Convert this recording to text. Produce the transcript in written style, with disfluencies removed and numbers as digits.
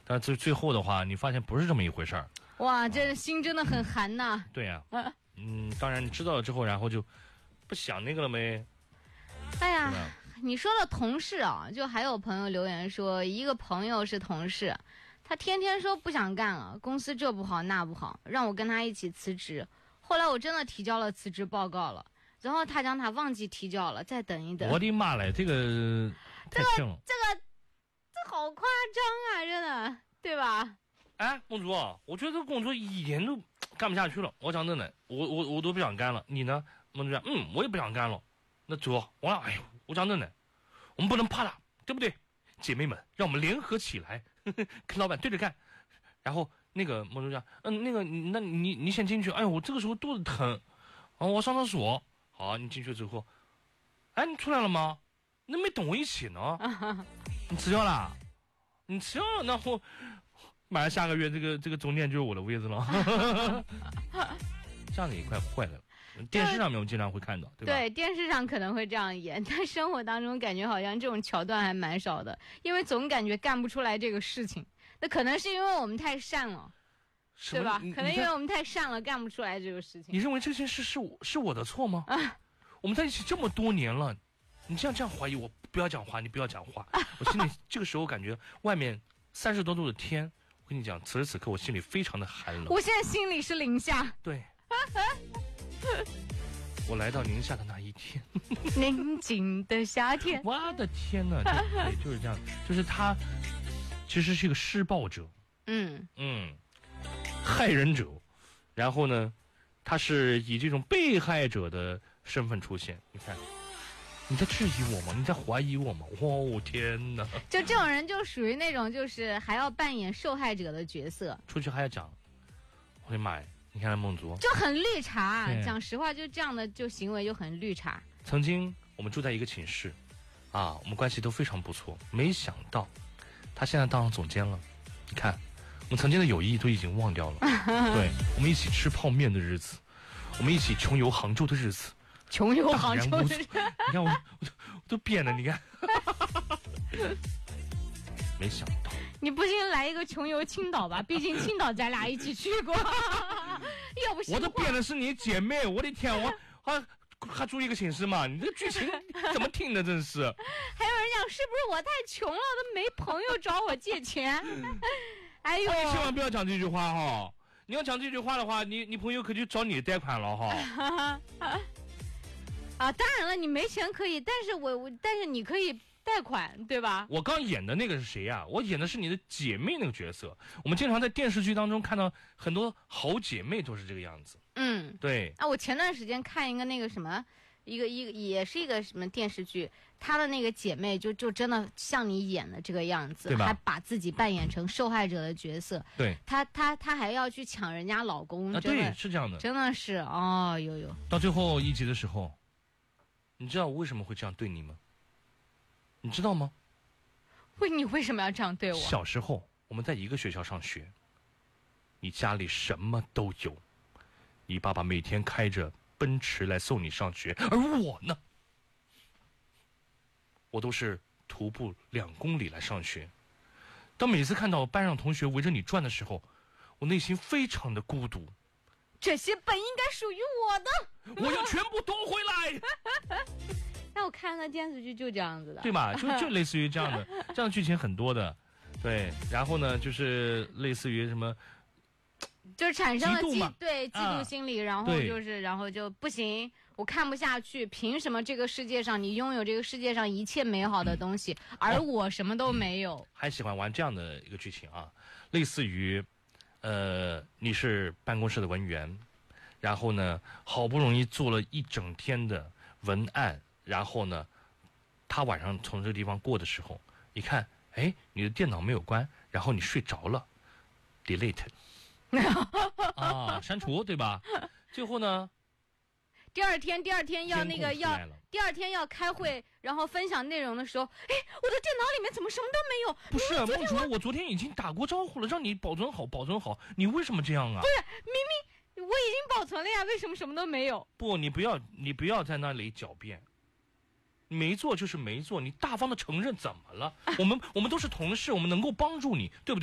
但最后的话，你发现不是这么一回事儿。 哇，这心真的很寒呐。 对呀、当然你知道了之后，然后就不想那个了没？ 哎呀，你说到同事啊，就还有朋友留言说，一个朋友是同事，他天天说不想干了，公司这不好那不好，让我跟他一起辞职。后来我真的提交了辞职报告了，然后他讲他忘记提交了，再等一等。 我的妈嘞，这个太轻了。 这好夸张啊，真的，对吧？ 哎，梦竹，我觉得这个工作一点都干不下去了。我讲真的，我都不想干了。你呢，梦竹？我也不想干了。那走，哎呦，我讲真的，我们不能怕他，对不对？姐妹们，让我们联合起来，跟老板对着干。然后那个梦竹讲，那个那你先进去。哎呦，我这个时候肚子疼，我上厕所。好，你进去之后，哎，你出来了吗？那没等我一起呢。你辞掉了？你辞掉了，然后马上下个月这个总店就是我的位置了。这样的也快坏了。电视上面我经常会看到，对吧？ 对，电视上可能会这样演，但生活当中感觉好像这种桥段还蛮少的，因为总感觉干不出来这个事情。那可能是因为我们太善了，对吧？可能因为我们太善了，干不出来这个事情。 你认为这件事是我的错吗？我们在一起这么多年了，你这样怀疑我，不要讲话，你不要讲话。我心里这个时候感觉外面30多度的天，我跟你讲，此时此刻我心里非常的寒冷。 我现在心里是零下。 对。我来到宁夏的那一天， 宁静的夏天。 我的天哪，对，就是这样，就是他其实是一个施暴者，害人者，然后呢，他是以这种被害者的身份出现。你看，你在质疑我吗？你在怀疑我吗？哦天哪！ 就这种人就属于那种，就是还要扮演受害者的角色， 出去还要讲，我的妈呀！你看孟族就很绿茶，讲实话，就这样的就行为就很绿茶。 曾经我们住在一个寝室，我们关系都非常不错。没想到他现在当上总监了。你看，我们曾经的友谊都已经忘掉了。对，我们一起吃泡面的日子，我们一起穷游杭州的日子， 穷游杭州的日子。 你看我都变了，你看。没想到， 你不信来一个穷游青岛吧？毕竟青岛咱俩一起去过。要不我都变的是你姐妹，我的天，我还住一个寝室嘛？你这剧情怎么听的？真是。 还有人讲是不是我太穷了，都没朋友找我借钱？哎呦， 你千万不要讲这句话哈！你要讲这句话的话，你朋友可就找你贷款了哈。 当然了，你没钱可以，但是你可以贷款，对吧？ 我刚演的那个是谁呀？我演的是你的姐妹那个角色。我们经常在电视剧当中看到很多好姐妹都是这个样子。对。 我前段时间看一个那个什么，也是一个什么电视剧，她的那个姐妹就真的像你演的这个样子， 对吧？ 还把自己扮演成受害者的角色。 对。 她还要去抢人家老公。 对，是这样的。 真的是有。 到最后一集的时候，你知道我为什么会这样对你吗？你知道吗？ 你为什么要这样对我？ 小时候我们在一个学校上学，你家里什么都有，你爸爸每天开着奔驰来送你上学，而我呢，我都是徒步2公里来上学。当每次看到班上同学围着你转的时候，我内心非常的孤独。 这些本应该属于我的， 我要全部夺回来。 那我看那电视剧就这样子的， 对吧？就类似于这样的，这样的剧情很多的，对。然后呢，就是类似于什么， 就是产生了嫉妒心理，然后就不行，我看不下去，凭什么这个世界上你拥有这个世界上一切美好的东西，而我什么都没有？ 还喜欢玩这样的一个剧情啊，类似于，你是办公室的文员，然后呢，好不容易做了一整天的文案。然后呢，他晚上从这个地方过的时候，一看，你的电脑没有关，然后你睡着了 ，delete， 删除，对吧？最后呢， 第二天要第二天要开会，然后分享内容的时候，我的电脑里面怎么什么都没有？ 不是，孟主任，我昨天已经打过招呼了，让你保存好，你为什么这样啊？ 不是，明明我已经保存了呀，为什么什么都没有？ 不，你不要在那里狡辩。没做就是没做，你大方的承认怎么了？我们都是同事，我们能够帮助你，对不对？